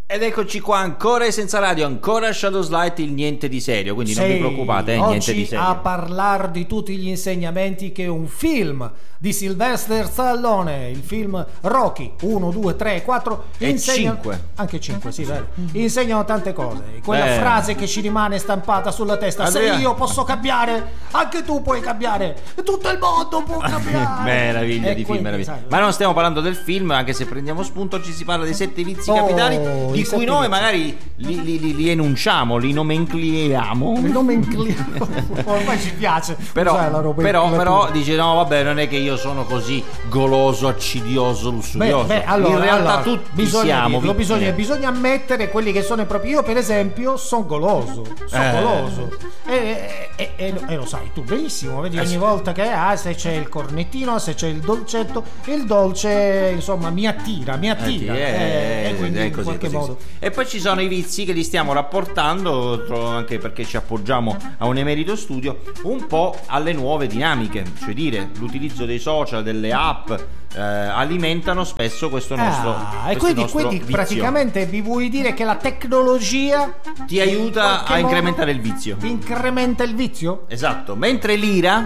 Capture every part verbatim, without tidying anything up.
Ed eccoci qua ancora e senza radio, ancora Shadows Light, il niente di serio, quindi sì, non vi preoccupate, eh, niente di serio. Oggi a parlare di tutti gli insegnamenti che un film di Sylvester Stallone, il film Rocky uno, due, tre, quattro e insegna... cinque. Anche cinque, sì, vero. Insegnano tante cose. Quella eh. frase che ci rimane stampata sulla testa: Andrea. se io posso cambiare, anche tu puoi cambiare, tutto il mondo può cambiare. Meraviglia E di quindi, film, meraviglia. sai, Ma non stiamo parlando del film, anche se prendiamo spunto ci si parla dei sette vizi Oh, capitali, di i cui sette noi vizi. magari li, li, li, li enunciamo, li nomencliamo. nomencliamo. Ormai ci piace. Però, Cos'è la roba però, in però dice no vabbè, non è che io sono così goloso, accidioso, lussurioso. Beh, beh, allora, in realtà allora, tutti bisogna siamo dirlo, vittime. bisogna, bisogna ammettere quelli che sono proprio. Io per esempio sono goloso, sono Eh. goloso e, e, e, e lo sai tu benissimo, vedi Eh, ogni sì. volta che ah, se c'è il cornettino, se c'è il dolcetto, il dolce insomma mi attira, mi attira Eh, eh, eh, e quindi è in così, qualche così, modo così. E poi ci sono i vizi che li stiamo rapportando, tro- anche perché ci appoggiamo a un emerito studio, un po' alle nuove dinamiche, cioè dire l'utilizzo dei social, delle app eh, alimentano spesso questo nostro, ah, questo e quindi, nostro quindi vizio. praticamente vi vuoi dire che la tecnologia Ti aiuta in qualche a incrementare modo il vizio. incrementa il vizio? Esatto, mentre l'ira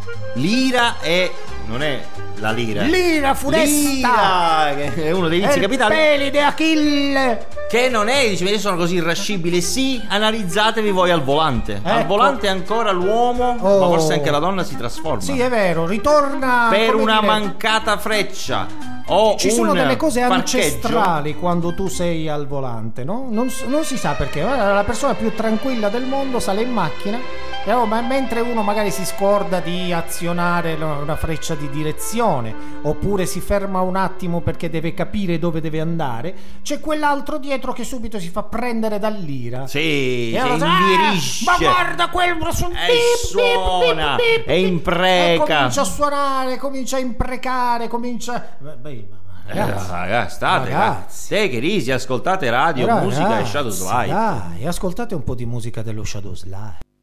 l'ira è non è la lira. L'ira funesta! L'ira, che è uno dei vizi il capitali. peli di Achille! Che non è, dice, io sono così irascibile. Sì, analizzatevi voi al volante. Al Ecco. volante ancora l'uomo, Oh. ma forse anche la donna si trasforma. Sì, è vero, ritorna per come una dire, mancata freccia o ci un sono delle cose parcheggio. ancestrali quando tu sei al volante, no? Non, s- non si sa perché. Guarda, la persona più tranquilla del mondo sale in macchina e oh, ma mentre uno magari si scorda di azionare no, una freccia di direzione oppure si ferma un attimo perché deve capire dove deve andare, c'è quell'altro dietro che subito si fa prendere dall'ira. Sì, E si allora, indierisce. "Ah, ma guarda quel sul E bip, bip, suona, bip, bip, e bip". impreca. E comincia a suonare, comincia a imprecare, comincia. Beh, beh, ma ragazzi, Eh, ragazzi, state ragazzi. te che risi, ascoltate radio, ragazzi, musica e Shadows Light. Dai, ascoltate un po' di musica dello Shadows Light.